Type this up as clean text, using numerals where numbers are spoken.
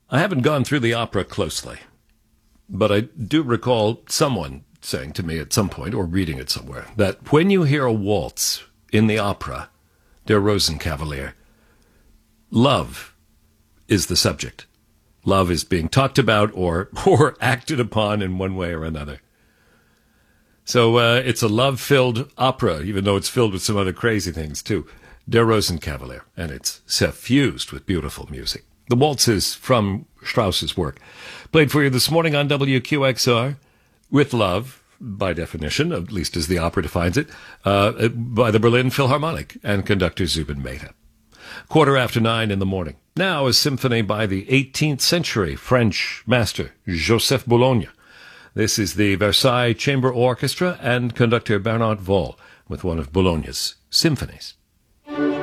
I haven't gone through the opera closely, but I do recall someone saying to me at some point, or reading it somewhere, that when you hear a waltz in the opera, Der Rosenkavalier, love is the subject. Love is being talked about or acted upon in one way or another. So it's a love-filled opera, even though it's filled with some other crazy things, too. Der Rosenkavalier, and it's suffused with beautiful music. The waltz is from Strauss's work. Played for you this morning on WQXR with love, by definition, at least as the opera defines it, by the Berlin Philharmonic and conductor Zubin Mehta. 9:15 in the morning. Now a symphony by the 18th century French master Joseph Boulogne. This is the Versailles Chamber Orchestra and conductor Bernard Voll with one of Boulogne's symphonies.